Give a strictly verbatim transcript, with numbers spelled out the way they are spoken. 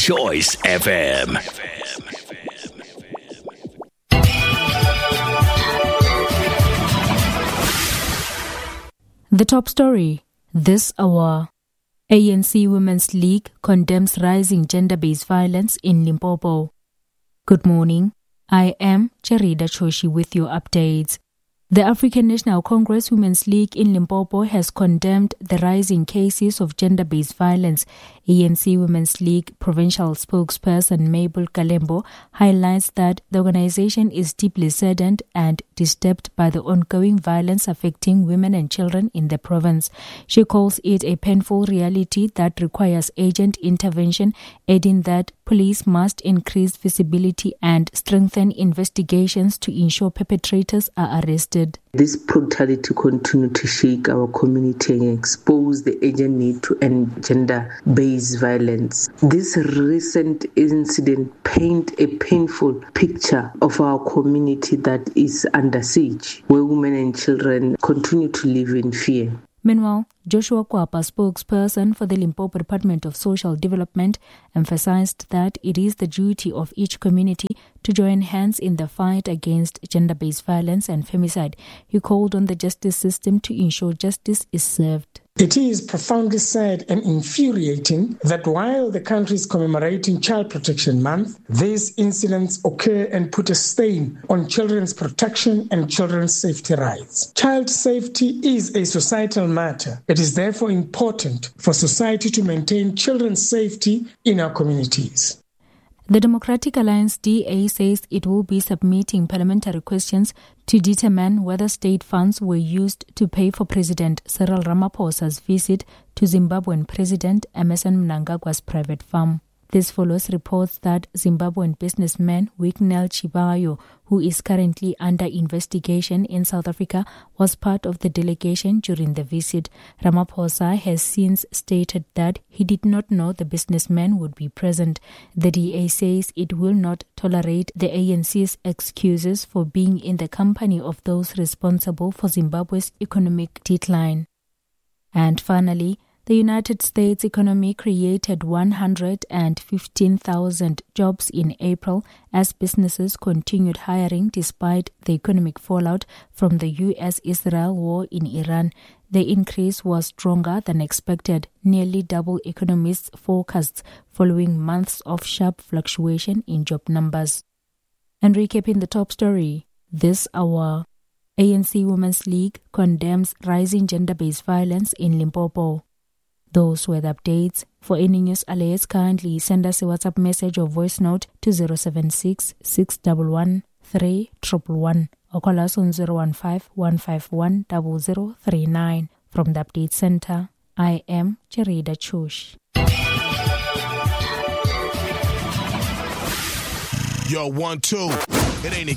Choice F M. The top story this hour. A N C Women's League condemns rising gender-based violence in Limpopo. Good morning. I am Cherida Choshi with your updates. The African National Congress Women's League in Limpopo has condemned the rising cases of gender-based violence. A N C Women's League provincial spokesperson Mabel Kalembo highlights that the organization is deeply saddened and disturbed by the ongoing violence affecting women and children in the province. She calls it a painful reality that requires urgent intervention, adding that police must increase visibility and strengthen investigations to ensure perpetrators are arrested. This brutality continues to shake our community and expose the urgent need to end gender-based violence. This recent incident paints a painful picture of our community that is under siege, where women and children continue to live in fear. Meanwhile, Joshua Kwapa, spokesperson for the Limpopo Department of Social Development, emphasized that it is the duty of each community to join hands in the fight against gender-based violence and femicide. He called on the justice system to ensure justice is served. It is profoundly sad and infuriating that while the country is commemorating Child Protection Month, these incidents occur and put a stain on children's protection and children's safety rights. Child safety is a societal matter. It is therefore important for society to maintain children's safety in our communities. The Democratic Alliance D A says it will be submitting parliamentary questions to determine whether state funds were used to pay for President Cyril Ramaphosa's visit to Zimbabwean President Emmerson Mnangagwa's private farm. This follows reports that Zimbabwean businessman Wicknell Chibayo, who is currently under investigation in South Africa, was part of the delegation during the visit. Ramaphosa has since stated that he did not know the businessman would be present. The D A says it will not tolerate the A N C's excuses for being in the company of those responsible for Zimbabwe's economic decline. And finally, the United States economy created one hundred fifteen thousand jobs in April as businesses continued hiring despite the economic fallout from the U S Israel war in Iran. The increase was stronger than expected, nearly double economists' forecasts following months of sharp fluctuation in job numbers. And recapping the top story this hour, A N C Women's League condemns rising gender-based violence in Limpopo. Those were the updates. For any news alerts, kindly send us a WhatsApp message or voice note to zero seven six, six one one, three one one one or call us on zero one five, one five one, zero zero three nine. From the Update Center, I am Cherida Chosh. Yo, one, two. It ain't a